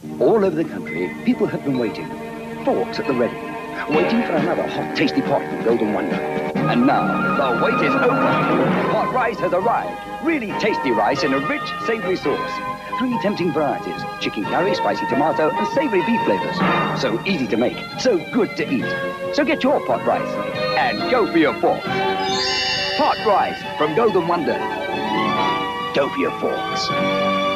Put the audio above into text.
All over the country, people have been waiting, forks at the ready, waiting for another hot, tasty pot from Golden Wonder. And now, the wait is over. Hot rice has arrived. Really tasty rice in a rich, savory sauce. 3 tempting varieties: chicken curry, spicy tomato, and savory beef flavors. So easy to make, so good to eat. So get your pot rice and go for your forks. Pot rice from Golden Wonder. Go for your forks.